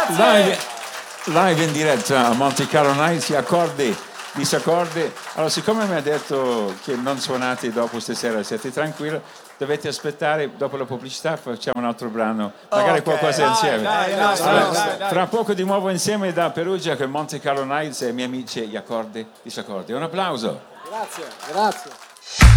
live in diretta a Monte Carlo Nights, gli accordi, disaccordi. Allora, siccome mi ha detto che non suonate dopo stasera, siete tranquilli, dovete aspettare, dopo la pubblicità facciamo un altro brano, magari qualcosa insieme. Dai. Fra poco di nuovo insieme da Perugia con Monte Carlo Nights e i miei amici gli accordi, disaccordi. Un applauso. Grazie.